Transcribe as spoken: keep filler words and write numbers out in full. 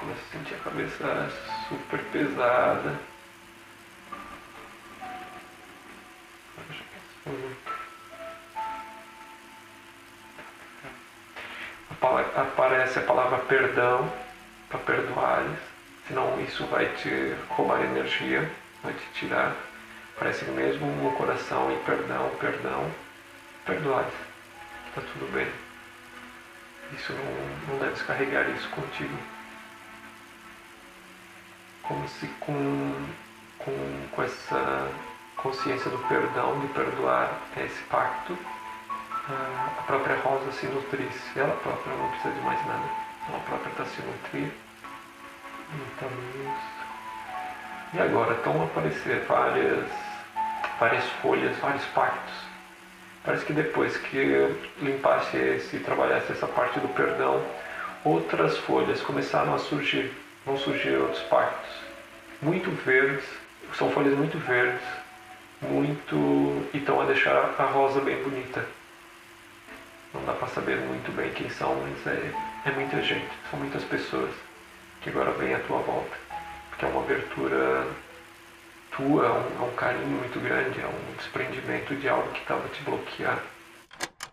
Começa a sentir a cabeça super pesada. Aparece a palavra perdão, para perdoar-lhes, senão isso vai te roubar energia, vai te tirar. Parece mesmo no coração e perdão, perdão, perdoar-lhes, está tudo bem. Isso não, não deve descarregar isso contigo. Como se com, com, com essa consciência do perdão, de perdoar esse pacto, a própria Rosa se nutrisse. Ela própria não precisa de mais nada. Ela própria está se nutrindo. Então, e agora estão a aparecer várias, várias folhas, vários pactos. Parece que depois que limpasse esse, trabalhasse essa parte do perdão, outras folhas começaram a surgir. Vão surgir outros pactos. Muito verdes, são folhas muito verdes, muito, e estão a deixar a rosa bem bonita. Não dá para saber muito bem quem são, mas é, é muita gente, são muitas pessoas que agora vêm à tua volta. Porque é uma abertura tua, é um, é um carinho muito grande, é um desprendimento de algo que estava te bloqueando.